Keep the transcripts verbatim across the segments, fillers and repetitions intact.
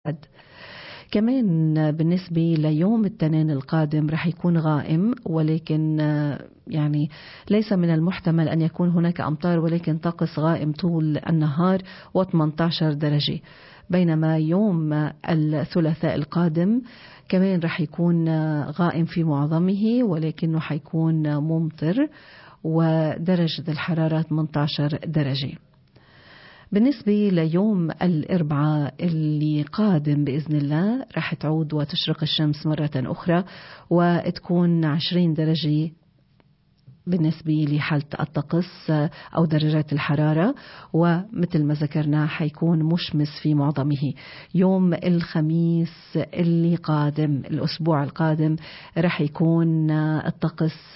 كمان بالنسبة ليوم الاثنين القادم رح يكون غائم، ولكن يعني ليس من المحتمل أن يكون هناك أمطار، ولكن طقس غائم طول النهار وثمانية عشر درجة. بينما يوم الثلاثاء القادم كمان رح يكون غائم في معظمه، ولكنه حيكون ممطر ودرجة الحرارة ثمانية عشر درجة. بالنسبة ليوم الأربعاء اللي قادم بإذن الله رح تعود وتشرق الشمس مرة أخرى وتكون عشرين درجة بالنسبة لحالة الطقس أو درجات الحرارة، ومثل ما ذكرنا حيكون مشمس في معظمه. يوم الخميس اللي قادم الأسبوع القادم رح يكون الطقس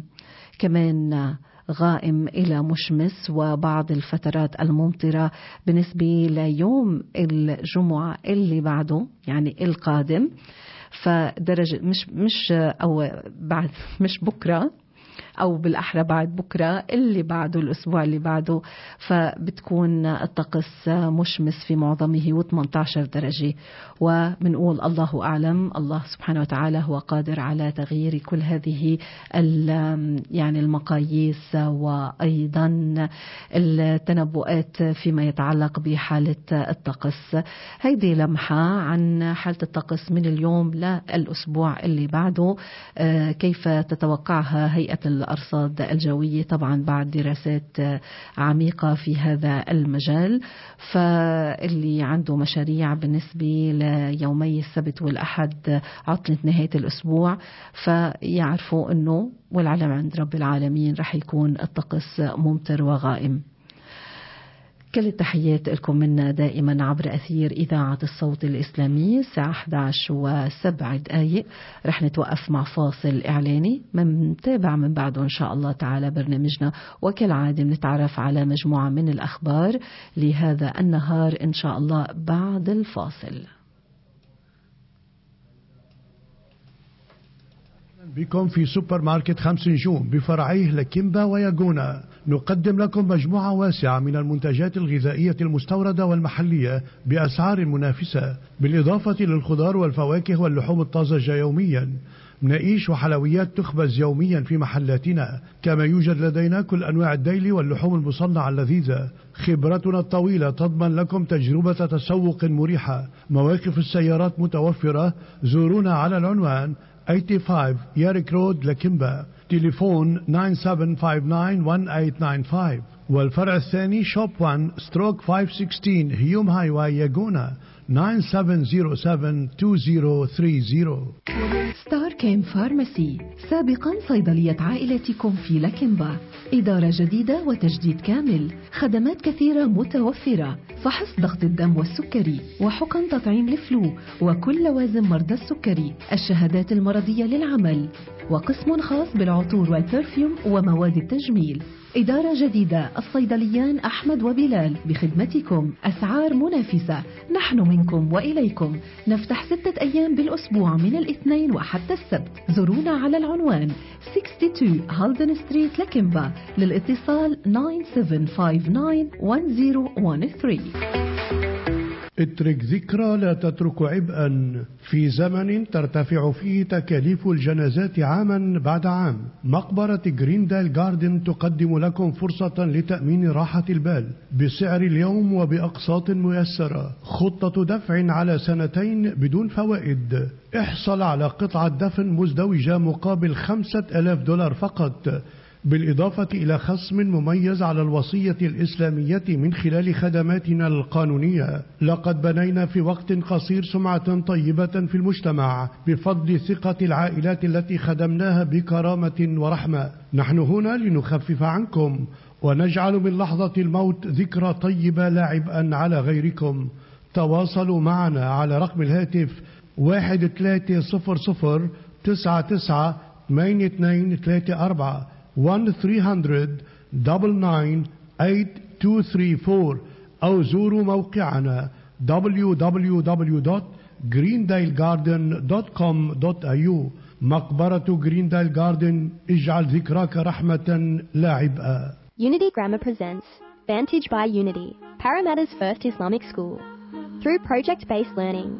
كمان غائم إلى مشمس وبعض الفترات الممطرة. بالنسبة ليوم الجمعة اللي بعده يعني القادم فدرجة مش مش أو بعد مش بكرة أو بالأحرى بعد بكرة اللي بعده الأسبوع اللي بعده، فبتكون الطقس مشمس في معظمه و18 درجة. وبنقول الله أعلم، الله سبحانه وتعالى هو قادر على تغيير كل هذه يعني المقاييس وأيضا التنبؤات فيما يتعلق بحالة الطقس. هيدي لمحة عن حالة الطقس من اليوم للأسبوع اللي بعده، كيف تتوقعها هيئة الأرصاد الجوية طبعا بعد دراسات عميقة في هذا المجال. فاللي عنده مشاريع بالنسبة ليومي السبت والأحد عطلة نهاية الأسبوع فيعرفوا أنه والعلم عند رب العالمين رح يكون الطقس ممطر وغائم. كل التحيات لكم منا دائما عبر أثير إذاعة الصوت الإسلامي. الساعة إحدى عشر وسبع دقائق رح نتوقف مع فاصل إعلاني، منتابع من بعده إن شاء الله تعالى برنامجنا، وكالعادة نتعرف على مجموعة من الأخبار لهذا النهار إن شاء الله بعد الفاصل. بكم في سوبر ماركت خمس نجوم بفرعيه لكيمبا وياغونا. نقدم لكم مجموعة واسعة من المنتجات الغذائية المستوردة والمحلية بأسعار منافسة، بالإضافة للخضار والفواكه واللحوم الطازجة يوميا. مناقيش وحلويات تخبز يوميا في محلاتنا، كما يوجد لدينا كل أنواع الديلي واللحوم المصنعة اللذيذة. خبرتنا الطويلة تضمن لكم تجربة تسوق مريحة. مواقف السيارات متوفرة. زورونا على العنوان خمسة وثمانين ياريك رود لكيمبا، تليفون تسعة سبعة خمسة تسعة واحد ثمانية تسعة خمسة، والفرع الثاني شوب واحد ستروك خمسمية وستة عشر هيوم هايواي ياغونا تسعة سبعة صفر سبعة اثنين صفر ثلاثين. ستار كيم فارماسي، سابقا صيدلية عائلتكم في لكيمبا، إدارة جديدة وتجديد كامل، خدمات كثيرة متوفرة، فحص ضغط الدم والسكري، وحقن تطعيم الفلو وكل لوازم مرضى السكري، الشهادات المرضية للعمل، وقسم خاص بالعطور والبرفيوم ومواد التجميل. إدارة جديدة، الصيدليان أحمد وبلال بخدمتكم، أسعار منافسة، نحن منكم وإليكم. نفتح ستة أيام بالأسبوع من الاثنين وحتى السبت. زورونا على العنوان اثنين وستين هالدن ستريت لكيمبا، للاتصال تسعة سبعة خمسة تسعة واحد صفر واحد ثلاثة. اترك ذكرى لا تترك عبئا. في زمن ترتفع فيه تكاليف الجنازات عاما بعد عام، مقبرة جريندال جاردن تقدم لكم فرصة لتأمين راحة البال بسعر اليوم وبأقساط ميسرة. خطة دفع على سنتين بدون فوائد. احصل على قطعة دفن مزدوجة مقابل خمسة آلاف دولار فقط، بالإضافة إلى خصم مميز على الوصية الإسلامية من خلال خدماتنا القانونية. لقد بنينا في وقت قصير سمعة طيبة في المجتمع بفضل ثقة العائلات التي خدمناها بكرامة ورحمة. نحن هنا لنخفف عنكم ونجعل من لحظة الموت ذكرى طيبة لا عبئا على غيركم. تواصلوا معنا على رقم الهاتف واحد ثلاثة صفر صفر تسعة تسعة ثمانية اثنين ثلاثة أربعة واحد ثلاثمية تسعة تسعة ثمانية اثنين ثلاثة أربعة، أو زوروا موقعنا دبليو دبليو دبليو دوت جريندايل جاردن دوت كوم دوت إيه يو. مقبرة جريندايل جاردن، اجعل ذكراك رحمة لا عبئا. Unity Grammar presents Vantage by Unity, Parramatta's first Islamic school. Through project-based learning,